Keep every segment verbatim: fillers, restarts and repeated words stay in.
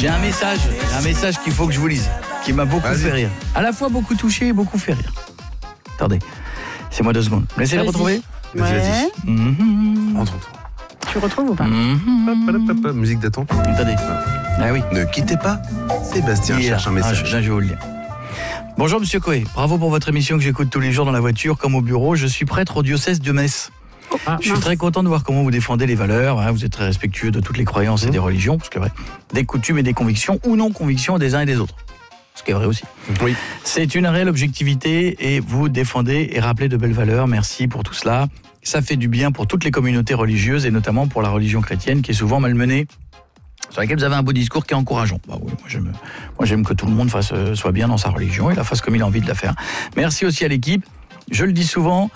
J'ai un message, un message qu'il faut que je vous lise, qui m'a beaucoup Vas-y. fait rire. À la fois beaucoup touché et beaucoup fait rire. Attendez, c'est moi deux secondes. Vous laissez le Vas-y. retrouver. Vas-y, Ouais. vas-y. Mhm. Entre temps. Tu retrouves ou pas? Mhm. Musique d'attente. Attendez. Ah oui. Ne quittez pas. Sébastien Il est là. cherche un Ah, message. je, là, je vais vous le lire. Bonjour Monsieur Coé, bravo pour votre émission que j'écoute tous les jours dans la voiture comme au bureau. Je suis prêtre au diocèse de Metz. Ah, Je suis mince. très content de voir comment vous défendez les valeurs, hein, vous êtes très respectueux de toutes les croyances et des religions, parce que vrai, des coutumes et des convictions ou non convictions des uns et des autres. Ce qui est vrai aussi. Oui. C'est une réelle objectivité et vous défendez et rappelez de belles valeurs. Merci pour tout cela. Ça fait du bien pour toutes les communautés religieuses et notamment pour la religion chrétienne qui est souvent malmenée, sur laquelle vous avez un beau discours qui est encourageant. Bah oui, moi j'aime, moi j'aime que tout le monde fasse, euh, soit bien dans sa religion et la fasse comme il a envie de la faire. Merci aussi à l'équipe. Je le dis souvent,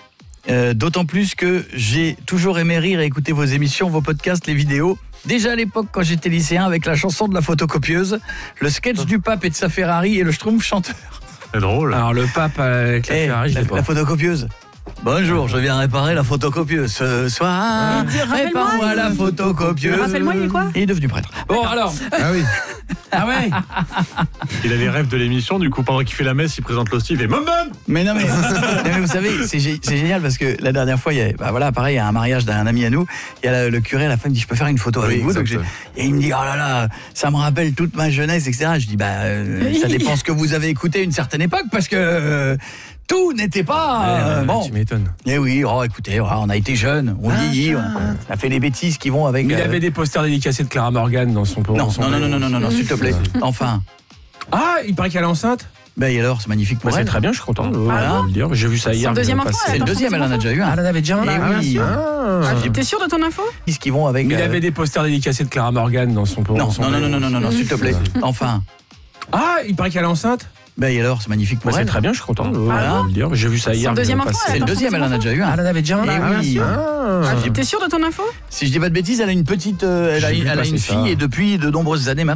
euh, d'autant plus que j'ai toujours aimé rire et écouter vos émissions, vos podcasts, les vidéos. Déjà à l'époque, quand j'étais lycéen, avec la chanson de la photocopieuse, le sketch du pape et de sa Ferrari et le Schtroumpf chanteur. C'est drôle. Alors le pape avec la Eh, Ferrari, je la, l'ai pas. la photocopieuse. Bonjour, je viens réparer la photocopieuse ce soir. Il dit, rappelle-moi, Répare-moi il- la photocopieuse. Rappelle-moi, il est quoi? Il est devenu prêtre. Bon, alors. Ah oui. Ah ouais. Il a les rêves de l'émission, du coup, pendant qu'il fait la messe, il présente l'hostie, il fait Maman. Mais non, mais, non, mais vous savez, c'est gé- c'est génial parce que la dernière fois, il y a, bah voilà, pareil, il y a un mariage d'un ami à nous. Il y a le, le curé à la fin qui dit, je peux faire une photo avec Oui, vous. Donc exact. j'ai- et il me dit, oh là là, ça me rappelle toute ma jeunesse, et cetera. Je dis, bah, euh, ça dépend ce que vous avez écouté à une certaine époque parce que euh, tout n'était pas euh, Ouais, bon. Tu m'étonnes. Eh oui, oh, écoutez, oh, on a été jeunes, on vieillit, on, on a fait des bêtises qui vont avec. Mais il euh, avait des posters dédicacés de Clara Morgan dans son non, dans son- non, non, non, non, non, non, non, s'il te plaît. Enfin, Ah, il paraît qu'elle est enceinte. ben et alors, c'est magnifique pour Bah, c'est elle. très bien, je suis content. Voilà. Voilà. De le dire. J'ai vu ça C'est hier. son deuxième je l'ai enfant, passé. C'est le Attends, deuxième, elle en a déjà eu un. Ah, elle en avait déjà un. Eh là. oui. Ah. T'es sûr de ton info? Qu'est-ce qu'ils vont avec. Mais il euh, avait des posters dédicacés de Clara Morgan dans son Non, dans son- non, non, non, non, non, non, non, s'il te plaît. Enfin, Ah, il paraît qu'elle est enceinte. ben et alors, c'est magnifique pour Bah, c'est elle. très bien, je suis content. Voilà. De le dire. J'ai vu ça C'est hier. son je l'ai deuxième passé. enfant, C'est le Attends, deuxième, son elle en a deuxième déjà eu Ah, un. elle en avait déjà un. Eh Ah, oui. merci. Ah. T'es sûr de ton info? Si je dis pas de bêtises, elle a une petite, euh, elle a, J'ai vu elle a passer une ça. fille et depuis de nombreuses années maintenant.